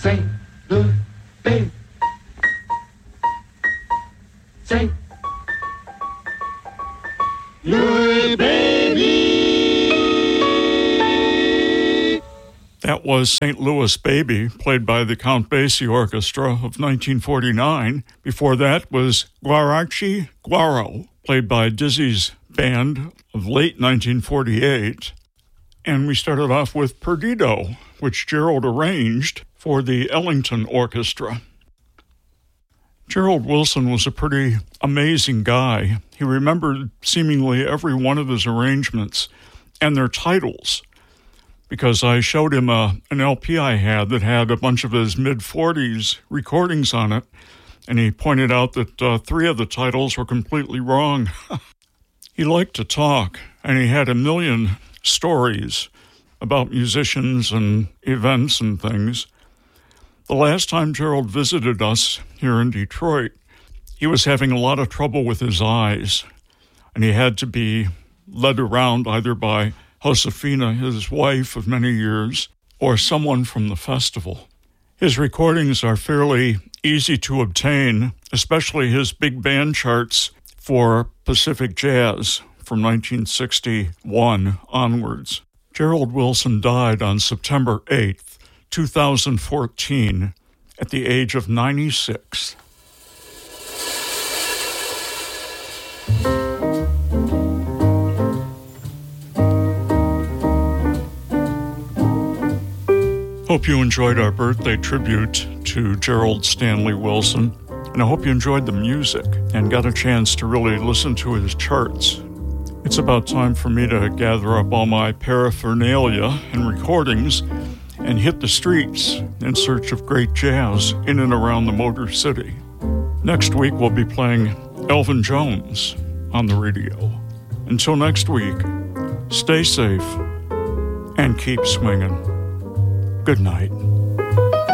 St. Louis, baby. St. Louis, baby. That was St. Louis Baby, played by the Count Basie Orchestra of 1949. Before that was Guarachi Guaro, played by Dizzy's band of late 1948. And we started off with Perdido, which Gerald arranged for the Ellington Orchestra. Gerald Wilson was a pretty amazing guy. He remembered seemingly every one of his arrangements and their titles, because I showed him an LP I had that had a bunch of his mid-40s recordings on it, and he pointed out that 3 of the titles were completely wrong. He liked to talk, and he had a million stories about musicians and events and things. The last time Gerald visited us here in Detroit, he was having a lot of trouble with his eyes, and he had to be led around either by Josefina, his wife of many years, or someone from the festival. His recordings are fairly easy to obtain, especially his big band charts for Pacific Jazz from 1961 onwards. Gerald Wilson died on September 8th, 2014, at the age of 96. Hope you enjoyed our birthday tribute to Gerald Stanley Wilson, and I hope you enjoyed the music and got a chance to really listen to his charts. It's about time for me to gather up all my paraphernalia and recordings and hit the streets in search of great jazz in and around the Motor City. Next week, we'll be playing Elvin Jones on the radio. Until next week, stay safe and keep swinging. Good night.